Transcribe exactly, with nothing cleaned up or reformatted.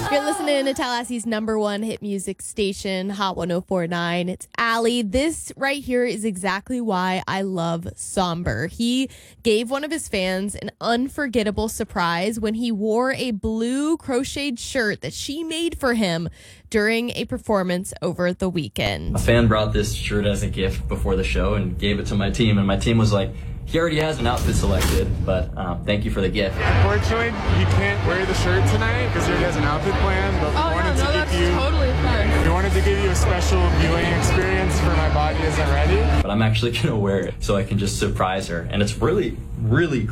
You're listening to Tallahassee's number one hit music station, Hot one oh four point nine. It's Allie. This right here is exactly why I love Somber. He gave one of his fans an unforgettable surprise when he wore a blue crocheted shirt that she made for him during a performance over the weekend. A fan brought this shirt as a gift before the show and gave it to my team, and my team was like, he already has an outfit selected, but um, thank you for the gift. Unfortunately, you can't wear the shirt tonight because he already has an outfit planned, but we Oh, wanted yeah, no, to that's give you totally fun. we wanted to give you a special viewing experience for My Body Isn't Ready. But I'm actually gonna wear it so I can just surprise her, and it's really, really